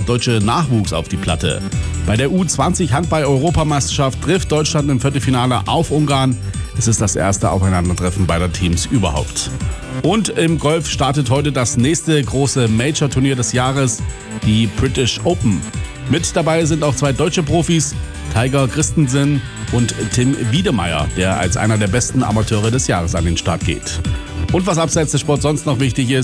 deutsche Nachwuchs auf die Platte. Bei der U20 Handball-Europameisterschaft trifft Deutschland im Viertelfinale auf Ungarn. Es ist das erste Aufeinandertreffen beider Teams überhaupt. Und im Golf startet heute das nächste große Major-Turnier des Jahres, die British Open. Mit dabei sind auch 2 deutsche Profis, Tiger Christensen und Tim Wiedemeyer, der als einer der besten Amateure des Jahres an den Start geht. Und was abseits des Sports sonst noch wichtig ist: